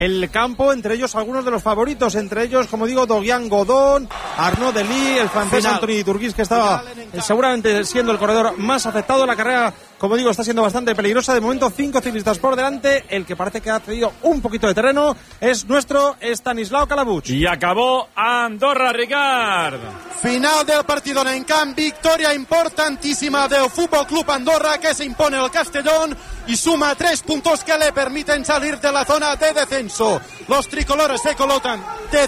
el campo, entre ellos algunos de los favoritos, entre ellos, como digo, Doguian Godón, Arnaud Delis, el francés Anthony Turquís, que estaba seguramente siendo el corredor más afectado. La carrera, como digo, está siendo bastante peligrosa. De momento 5 ciclistas por delante. El que parece que ha cedido un poquito de terreno es nuestro Stanislao Calabuch. Y acabó Andorra, Ricard. Final del partido en Camp, victoria importantísima del Fútbol Club Andorra, que se impone el Castellón y suma 3 puntos que le permiten salir de la zona de descenso. Los tricolores se colocan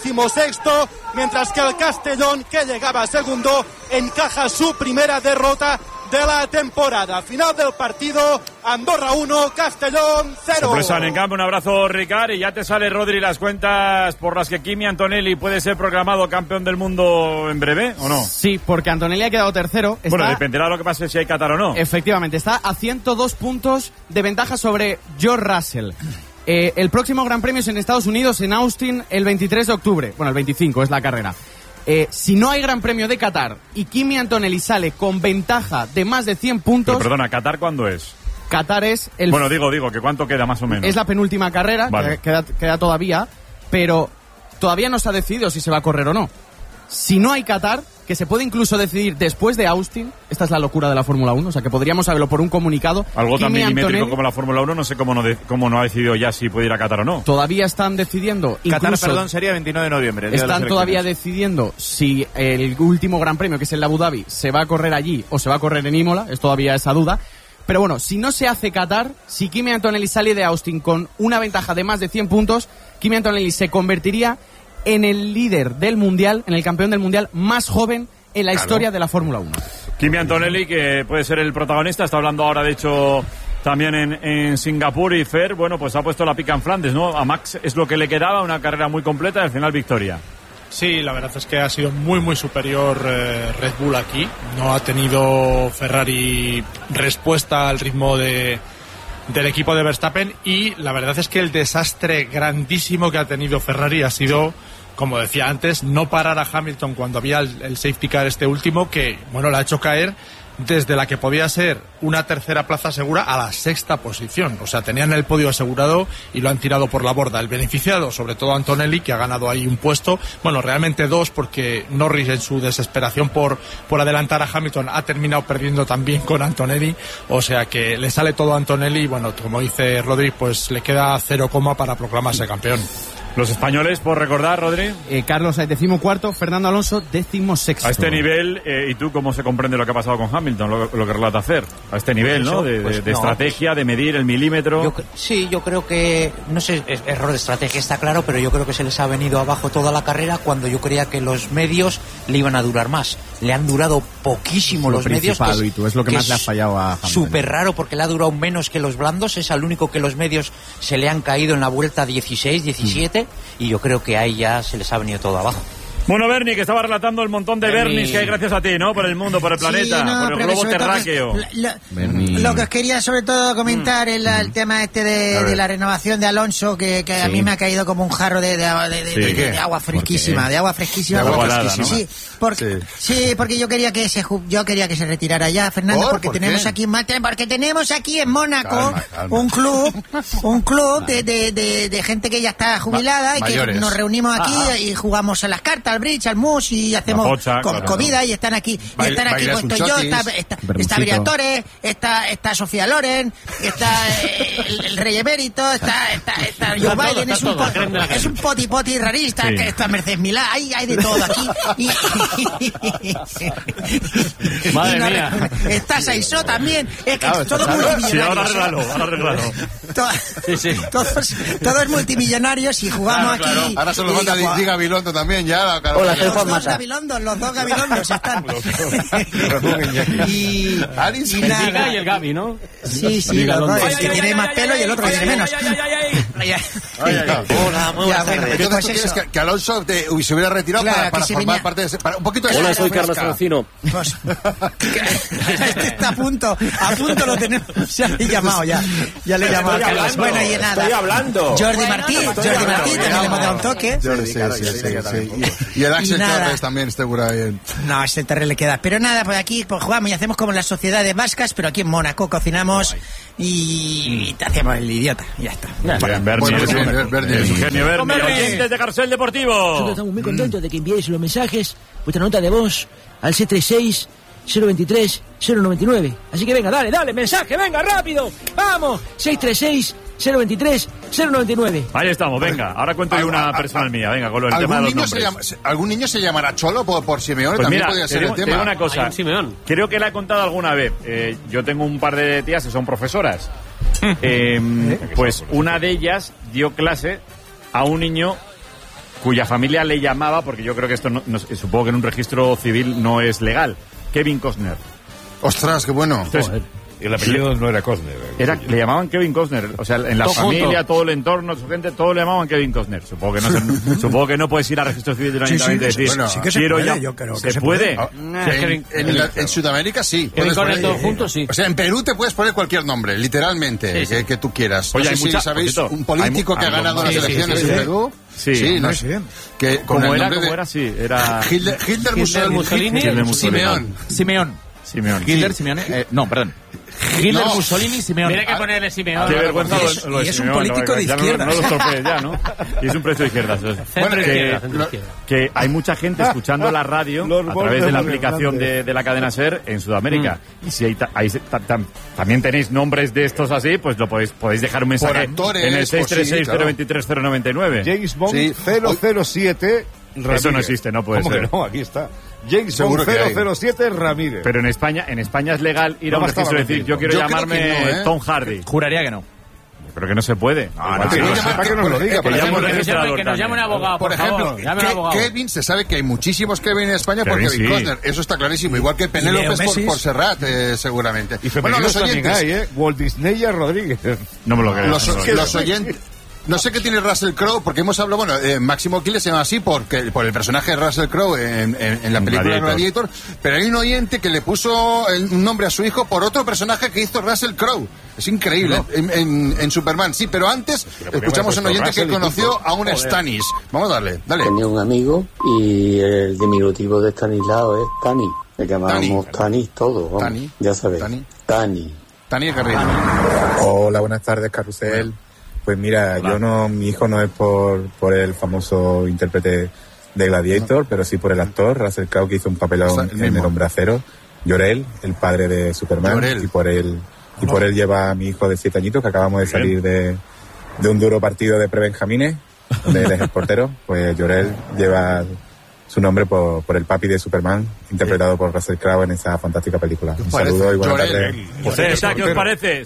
16º, mientras que el Castellón, que llegaba segundo, encaja su primera derrota de la temporada. Final del partido, Andorra 1, Castellón 0. Sorpresa en campo, un abrazo, Ricard. Y ya te sale, Rodri, las cuentas por las que Kimi Antonelli puede ser proclamado campeón del mundo en breve, ¿o no? Sí, porque Antonelli ha quedado tercero. Bueno, dependerá de lo que pase si hay Qatar o no. Efectivamente, está a 102 puntos de ventaja sobre George Russell. El próximo Gran Premio es en Estados Unidos, en Austin, el 23 de octubre. Bueno, el 25 es la carrera. Si no hay Gran Premio de Qatar y Kimi Antonelli sale con ventaja de más de 100 puntos... Pero perdona, ¿Qatar cuándo es? Qatar es el... Bueno, digo, que ¿cuánto queda más o menos? Es la penúltima carrera, vale. queda todavía, pero todavía no se ha decidido si se va a correr o no. Si no hay Qatar, que se puede incluso decidir después de Austin, esta es la locura de la Fórmula 1, o sea que podríamos saberlo por un comunicado. Algo tan milimétrico como la Fórmula 1, no sé cómo no ha decidido ya si puede ir a Qatar o no. Todavía están decidiendo. Qatar, perdón, sería 29 de noviembre. Están todavía decidiendo si el último Gran Premio, que es el de Abu Dhabi, se va a correr allí o se va a correr en Imola, es todavía esa duda. Pero bueno, si no se hace Qatar, si Kimi Antonelli sale de Austin con una ventaja de más de 100 puntos, Kimi Antonelli se convertiría en el líder del Mundial, en el campeón del Mundial más joven en la historia de la Fórmula 1. Kimi Antonelli, que puede ser el protagonista, está hablando ahora, de hecho, también en Singapur. Y Fer, bueno, pues ha puesto la pica en Flandes, ¿no? A Max es lo que le quedaba, una carrera muy completa y al final victoria. Sí, la verdad es que ha sido muy superior Red Bull aquí. No ha tenido Ferrari respuesta al ritmo del equipo de Verstappen, y la verdad es que el desastre grandísimo que ha tenido Ferrari ha sido, como decía antes, no parar a Hamilton cuando había el safety car este último, que bueno, le ha hecho caer desde la que podía ser una tercera plaza segura a la sexta posición. O sea, tenían el podio asegurado y lo han tirado por la borda. El beneficiado, sobre todo Antonelli, que ha ganado ahí un puesto, bueno, realmente 2, porque Norris, en su desesperación por adelantar a Hamilton, ha terminado perdiendo también con Antonelli. O sea que le sale todo a Antonelli y bueno, como dice Rodri, pues le queda 0, para proclamarse campeón. Los españoles, por recordar, Rodri. Carlos Sainz, 14º, Fernando Alonso, 16º. A este nivel, ¿y tú cómo se comprende lo que ha pasado con Hamilton, lo que relata Fer? A este nivel, ¿no? De estrategia, de medir el milímetro. Yo creo que, no sé, error de estrategia está claro, pero yo creo que se les ha venido abajo toda la carrera cuando yo creía que los medios le iban a durar más. Le han durado poquísimo los medios. Es lo que más le ha fallado a Hamilton. Súper raro, porque le ha durado menos que los blandos. Es al único que los medios se le han caído en la vuelta 16, 17. Y yo creo que ahí ya se les ha venido todo abajo. Bueno, Bernie, que estaba relatando el montón de Bernis que hay gracias a ti, ¿no? Por el mundo, por el planeta, por el globo terráqueo. Lo que os quería sobre todo comentar es el tema de la renovación de Alonso, que a mí me ha caído como un jarro de agua fresquísima, de agua fresquísima. Porque yo quería que se retirara ya, Fernando, porque tenemos aquí en Mónaco un club de gente que ya está jubilada y que nos reunimos aquí y jugamos a las cartas, al bridge, al mus, y hacemos comida, y están aquí puesto yo, está Briatore, está Sofía Loren, está el Rey Emérito, está Joe Biden, es un poti rarista, que está Mercedes Milá, hay de todo aquí. Madre mía. Está Saisó también, es que todo multimillonario. Sí, ahora arreglalo. Todos multimillonarios y jugamos aquí. Ahora se nos falta Di Gabilondo también, ya. Los dos Gabilondos están. y nada. Y el Gabi, ¿no? Sí, los dos. El que tiene más pelo y el otro que tiene menos. Hola, muy buenas tardes. Entonces, ¿tú quieres que Alonso se hubiera retirado para formar parte de un poquito de... Hola, soy Carlos Francino. Está a punto lo tenemos. Ya le he llamado, ya le he llamado a Carlos. Bueno, y nada. Estoy hablando. Jordi Martí, también le hemos dado un toque. Y el Axel Torres también seguro bien. No, a Axel Torres le queda. Pero nada, pues aquí jugamos y hacemos como las sociedades vascas, pero aquí en Mónaco cocinamos y te hacemos el idiota. Ya está. Bernie, Eugenio Bernie, oyentes de Carrusel Deportivo. Nosotros estamos muy contentos de que enviéis los mensajes, vuestra nota de voz al 636 023 099. Así que venga, dale, mensaje, venga, rápido. Vamos, 636 023 099. Ahí estamos, venga. Ahora cuento yo una personal mía. Venga, con el tema de los nombres. ¿Algún niño se llamará Cholo por Simeone? Pues también mira, podría ser el tema. Tengo una cosa. Creo que la he contado alguna vez. Yo tengo un par de tías que son profesoras. Pues una de ellas dio clase a un niño cuya familia le llamaba, porque yo creo que esto supongo que en un registro civil no es legal, Kevin Costner. Ostras, qué bueno. Entonces, el apellido no era Costner. Le llamaban Kevin Costner. O sea, en la familia, todo el entorno, su gente, todo le llamaban Kevin Costner. Supongo que no puedes ir al registro civil de un ayuntamiento y decir, que se puede, yo creo que se puede. En Sudamérica sí. Kevin Costner todos juntos, sí. O sea, en Perú te puedes poner cualquier nombre, literalmente, que tú quieras. Oye, no sé si sabéis, un político que ha ganado las elecciones en Perú. Sí, no sé. Que con ¿Cómo el era? nombre ¿Cómo era? Sí, era... Hitler Mussolini. Simeón. Hitler, Simeone. No, perdón. Hitler, Mussolini, Simeone. Tiene que ponerle Simeone. Qué vergüenza lo de y es un Simeone, político de izquierda. No lo estropees ya, ¿no? Y es un precio de izquierdas. Que hay mucha gente escuchando la radio a través de la aplicación de la cadena SER en Sudamérica. Y si también tenéis nombres de estos así, pues lo podéis dejar un mensaje en el 636-023-099. James Bond 007 Ramírez. Eso no existe, no puede ser. Que no, aquí está. James Bond 007 Ramírez. Pero en España es legal ir a un registro y decir, yo quiero llamarme Tom Hardy. Juraría que no. Pero que no se puede. Que nos lo diga. Que nos llame un abogado, por ejemplo. Kevin, se sabe que hay muchísimos Kevin en España por Kevin Costner. Eso está clarísimo. Igual que Penélope por Serrat, seguramente. Y femeninos también hay, Walt Disney Rodríguez. No me lo creo. Los oyentes... No sé qué tiene Russell Crowe, porque hemos hablado, Máximo Aquiles se llama así por el personaje de Russell Crowe en la película Gladiator, pero hay un oyente que le puso un nombre a su hijo por otro personaje que hizo Russell Crowe. Es increíble, en Superman, sí, pero antes escuchamos a un oyente que conoció a un Stannis. Vamos a dale. Tenía un amigo y el diminutivo de Stanislao es Tani. Le llamábamos Tani todo, vamos. Tani. Ya sabéis. Tani Carrillo. Hola, buenas tardes, Carrusel. Pues mira, mi hijo no es por el famoso intérprete de Gladiator, pero sí por el actor Russell Crowe, que hizo un papelón en El Hombre Acero. Jor-El, el padre de Superman, y por él lleva a mi hijo de 7 añitos, que acabamos de salir de un duro partido de prebenjamines, donde él es el portero. Pues Jor-El lleva su nombre por el papi de Superman, interpretado por Russell Crowe en esa fantástica película. Un saludo y buenas tardes. ¿Qué os parece?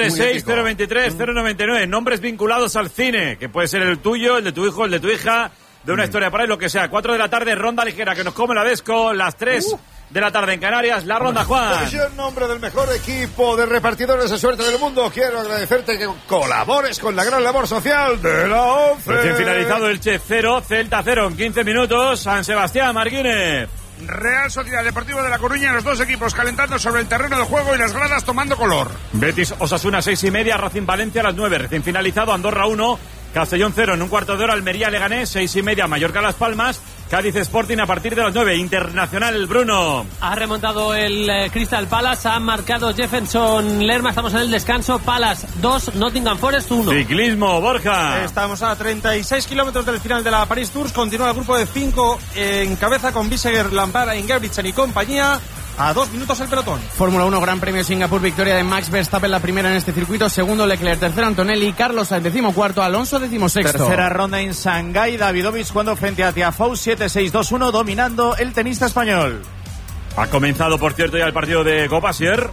636-023-099. Nombres vinculados al cine, que puede ser el tuyo, el de tu hijo, el de tu hija, de una historia para él, lo que sea. 4 de la tarde, ronda ligera, que nos come la Desco. Las 3 de la tarde en Canarias, la ronda, Juan. Pues yo, en nombre del mejor equipo de repartidores de suerte del mundo, quiero agradecerte que colabores con la gran labor social de la ONCE. Recién finalizado el Che 0, Celta 0 en 15 minutos. San Sebastián, Marquínez. Real Sociedad Deportivo de La Coruña, los dos equipos calentando sobre el terreno de juego y las gradas tomando color. Betis Osasuna 6:30, Racing Valencia a las 9. Recién finalizado, Andorra 1, Castellón 0 en un cuarto de hora, Almería Leganés 6:30, Mallorca Las Palmas, Cádiz Sporting a partir de las 9. Internacional, Bruno. Ha remontado el Crystal Palace, ha marcado Jefferson Lerma, estamos en el descanso. Palace 2, Nottingham Forest 1. Ciclismo, Borja. Estamos a 36 kilómetros del final de la Paris Tours. Continúa el grupo de 5 en cabeza con Biseguer, Lampard, Ingebrigtsen y compañía. A 2 minutos el pelotón. Fórmula 1, Gran Premio Singapur, victoria de Max Verstappen, la primera en este circuito. Segundo, Leclerc. Tercero, Antonelli. Carlos Sainz, 14º. Alonso, 16º. Tercera ronda en Shanghái. Davidovich jugando frente a Tiafoe. 7-6-2-1, dominando el tenista español. Ha comenzado, por cierto, ya el partido de Copasier.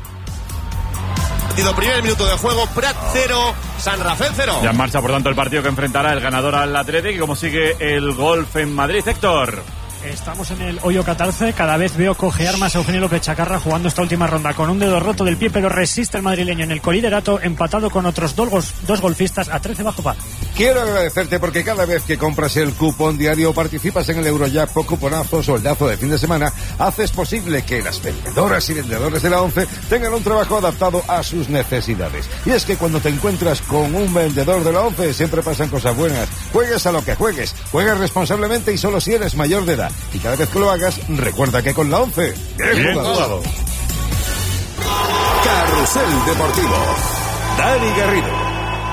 Primer minuto de juego, Prat 0, San Rafael 0. Ya en marcha, por tanto, el partido que enfrentará el ganador al Athletic. Y como sigue el golf en Madrid, Héctor. Estamos en el hoyo 14, cada vez veo cojear más a Eugenio López Chacarra jugando esta última ronda con un dedo roto del pie, pero resiste el madrileño en el coliderato, empatado con otros dos golfistas a 13 bajo par. Quiero agradecerte porque cada vez que compras el cupón diario o participas en el Eurojackpot, cuponazo, soldazo de fin de semana, haces posible que las vendedoras y vendedores de la ONCE tengan un trabajo adaptado a sus necesidades. Y es que cuando te encuentras con un vendedor de la ONCE siempre pasan cosas buenas. Juegues a lo que juegues, juegues responsablemente y solo si eres mayor de edad. Y cada vez que lo hagas, recuerda que con la ONCE, bien jugado. Carrusel Deportivo. Dani Garrido.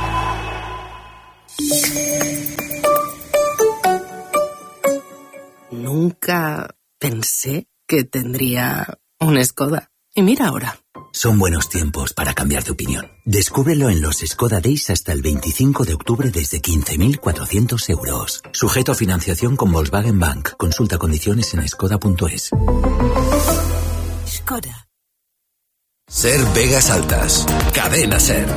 Nunca pensé que tendría un Skoda. Y mira ahora. Son buenos tiempos para cambiar de opinión. Descúbrelo en los Skoda Days hasta el 25 de octubre desde 15.400 euros. Sujeto a financiación con Volkswagen Bank. Consulta condiciones en skoda.es. Skoda. Ser Vegas Altas. Cadena Ser.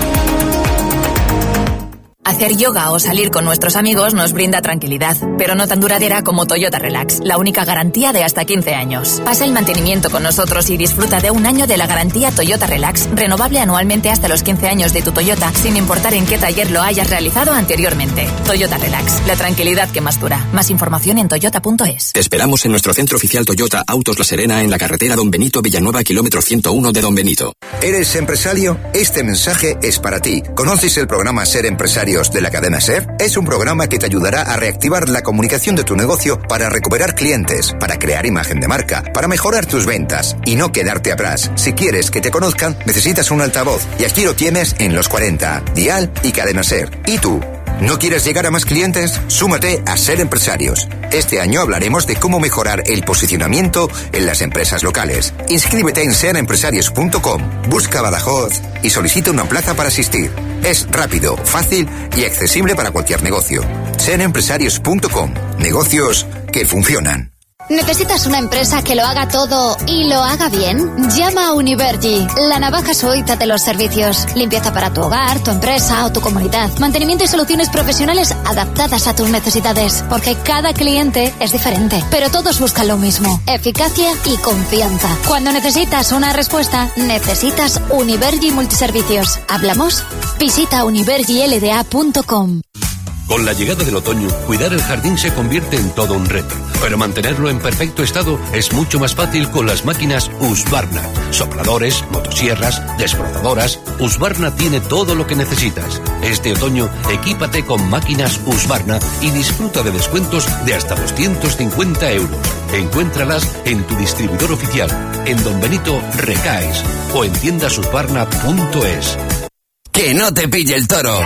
Hacer yoga o salir con nuestros amigos nos brinda tranquilidad, pero no tan duradera como Toyota Relax, la única garantía de hasta 15 años. Pasa el mantenimiento con nosotros y disfruta de un año de la garantía Toyota Relax, renovable anualmente hasta los 15 años de tu Toyota, sin importar en qué taller lo hayas realizado anteriormente. Toyota Relax, la tranquilidad que más dura. Más información en toyota.es. Te esperamos en nuestro centro oficial Toyota Autos La Serena, en la carretera Don Benito Villanueva, kilómetro 101 de Don Benito. ¿Eres empresario? Este mensaje es para ti. ¿Conoces el programa Ser Empresario de la cadena SER? Es un programa que te ayudará a reactivar la comunicación de tu negocio para recuperar clientes, para crear imagen de marca, para mejorar tus ventas y no quedarte atrás. Si quieres que te conozcan, necesitas un altavoz y aquí lo tienes en Los 40, Dial y Cadena SER. ¿Y tú? ¿No quieres llegar a más clientes? Súmate a Ser Empresarios. Este año hablaremos de cómo mejorar el posicionamiento en las empresas locales. Inscríbete en serempresarios.com, busca Badajoz y solicita una plaza para asistir. Es rápido, fácil y accesible para cualquier negocio. Serempresarios.com, negocios que funcionan. ¿Necesitas una empresa que lo haga todo y lo haga bien? Llama a Univergi, la navaja suiza de los servicios. Limpieza para tu hogar, tu empresa o tu comunidad. Mantenimiento y soluciones profesionales adaptadas a tus necesidades. Porque cada cliente es diferente, pero todos buscan lo mismo: eficacia y confianza. Cuando necesitas una respuesta, necesitas Univergi Multiservicios. ¿Hablamos? Visita univergilda.com. Con la llegada del otoño, cuidar el jardín se convierte en todo un reto. Pero mantenerlo en perfecto estado es mucho más fácil con las máquinas Husqvarna. Sopladores, motosierras, desbrozadoras. Husqvarna tiene todo lo que necesitas. Este otoño, equípate con máquinas Husqvarna y disfruta de descuentos de hasta 250 euros. Encuéntralas en tu distribuidor oficial, en Don Benito Recaes o en tiendashusqvarna.es. ¡Que no te pille el toro!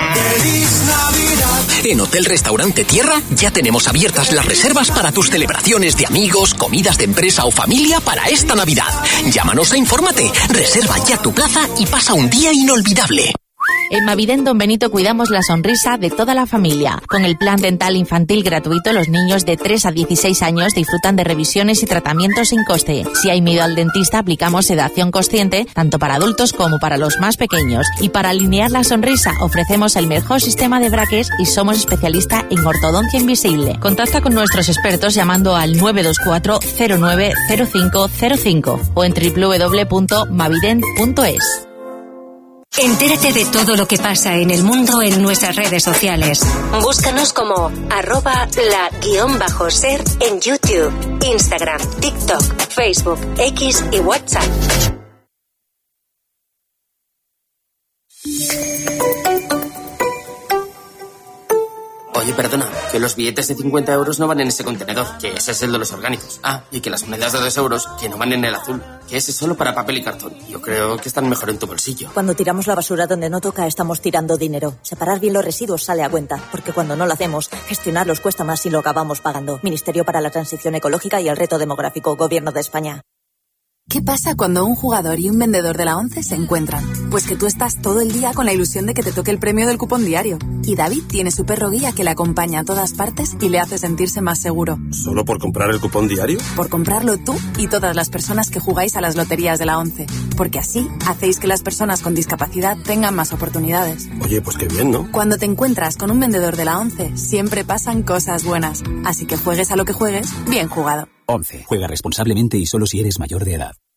En Hotel Restaurante Tierra ya tenemos abiertas las reservas para tus celebraciones de amigos, comidas de empresa o familia para esta Navidad. Llámanos e infórmate, reserva ya tu plaza y pasa un día inolvidable. En Maviden Don Benito cuidamos la sonrisa de toda la familia. Con el plan dental infantil gratuito, los niños de 3 a 16 años disfrutan de revisiones y tratamientos sin coste. Si hay miedo al dentista, aplicamos sedación consciente, tanto para adultos como para los más pequeños. Y para alinear la sonrisa, ofrecemos el mejor sistema de braques y somos especialistas en ortodoncia invisible. Contacta con nuestros expertos llamando al 924 090505 o en www.maviden.es. Entérate de todo lo que pasa en el mundo en nuestras redes sociales. Búscanos como @la_ser en YouTube, Instagram, TikTok, Facebook, X y WhatsApp. Oye, perdona, que los billetes de 50 euros no van en ese contenedor, que ese es el de los orgánicos. Ah, y que las monedas de 2 euros, que no van en el azul, que ese es solo para papel y cartón. Yo creo que están mejor en tu bolsillo. Cuando tiramos la basura donde no toca, estamos tirando dinero. Separar bien los residuos sale a cuenta, porque cuando no lo hacemos, gestionarlos cuesta más y lo acabamos pagando. Ministerio para la Transición Ecológica y el Reto Demográfico, Gobierno de España. ¿Qué pasa cuando un jugador y un vendedor de la ONCE se encuentran? Pues que tú estás todo el día con la ilusión de que te toque el premio del cupón diario. Y David tiene su perro guía que le acompaña a todas partes y le hace sentirse más seguro. ¿Solo por comprar el cupón diario? Por comprarlo tú y todas las personas que jugáis a las loterías de la ONCE. Porque así hacéis que las personas con discapacidad tengan más oportunidades. Oye, pues qué bien, ¿no? Cuando te encuentras con un vendedor de la ONCE, siempre pasan cosas buenas. Así que juegues a lo que juegues, bien jugado. ONCE. Juega responsablemente y solo si eres mayor de edad.